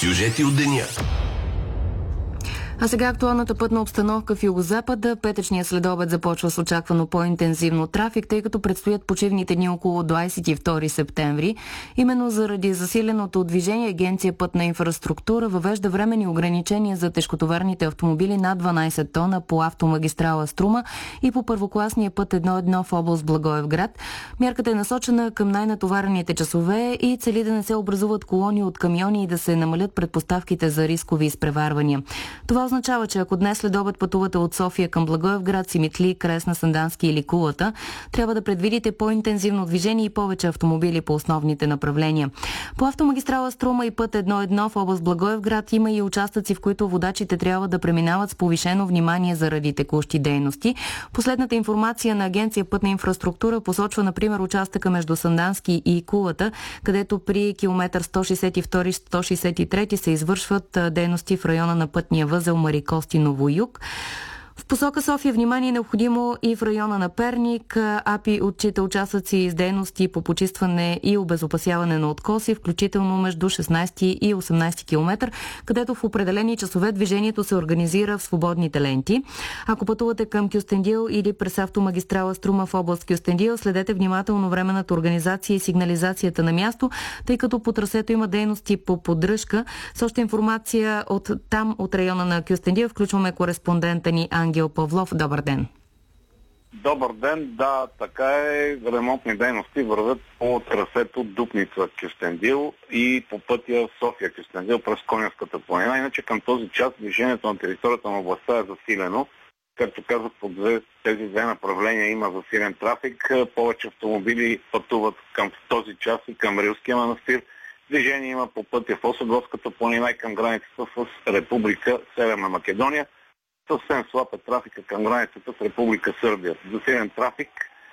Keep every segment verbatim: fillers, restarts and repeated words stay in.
Сюжети от деня. А сега актуалната пътна обстановка в югозапада. Петъчният следобед започва с очаквано по-интензивно трафик, тъй като предстоят почивните дни около двадесет и втори септември. Именно заради засиленото движение Агенция Пътна инфраструктура въвежда временни ограничения за тежкотоварните автомобили над дванадесет тона по автомагистрала Струма и по първокласния път едно едно в област Благоевград. Мярката е насочена към най-натоварените часове и цели да не се образуват колони от камиони и да се намалят предпоставките за рискови изпреварвания. Това означава, че ако днес следобед пътувате от София към Благоевград, Симитли, Кресна, Сандански или Кулата, трябва да предвидите по-интензивно движение и повече автомобили по основните направления. По автомагистрала Струма и път едно едно в област Благоевград има и участъци, в които водачите трябва да преминават с повишено внимание заради текущи дейности. Последната информация на Агенция Пътна инфраструктура посочва, например, участъка между Сандански и Кулата, където при километър сто шестдесет и втори - сто шестдесет и трети се извършват дейности в района на пътния възел Марикостиново-юг. В посока София внимание е необходимо и в района на Перник. АПИ отчита участъци с дейности по почистване и обезопасяване на откоси, включително между шестнадесети и осемнадесети километър, където в определени часове движението се организира в свободните ленти. Ако пътувате към Кюстендил или през автомагистрала Струма в област Кюстендил, следете внимателно временната организация и сигнализацията на място, тъй като по трасето има дейности по поддръжка. С още информация от там, от района на Кюстендил, включваме кореспондента ни Ангел Павлов. Добър ден. Добър ден, да, така е. Ремонтни дейности вървят по трасето Дупница-Кюстендил и по пътя София-Кюстендил през Конявската планина. Иначе към този час движението на територията на областта е засилено. Както казах, по две, тези две направления има засилен трафик. Повече автомобили пътуват към този час и към Рилския манастир. Движение има по пътя в Осоговската планина и към границата с Република Северна Македония. Съвсем слаб е трафика към границата с Република Сърбия. Засилен трафик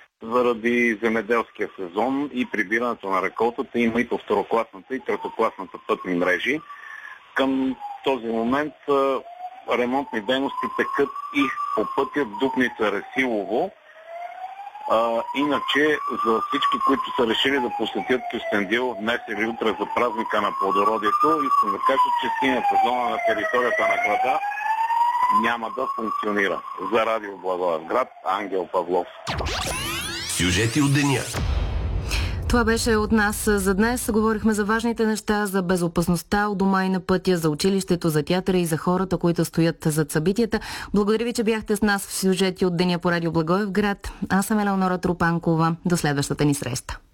заради земеделския сезон и прибирането на реколтата има и по второкласната и третокласната пътни мрежи. Към този момент ремонтни дейности текат и по пътя Дупница-Ресилово. А, иначе за всички, които са решили да посетят Кюстендил днес или утре за празника на плодородието, искам да кажа, че синята зона на територията на града няма да функционира. За Радио Благоевград, Ангел Павлов. Сюжети от деня. Това беше от нас за днес. Говорихме за важните неща, за безопасността у дома и на пътя, за училището, за театъра и за хората, които стоят зад събитията. Благодаря ви, че бяхте с нас в Сюжети от деня по Радио Благоевград. Аз съм Елеонора Тропанкова. До следващата ни среща.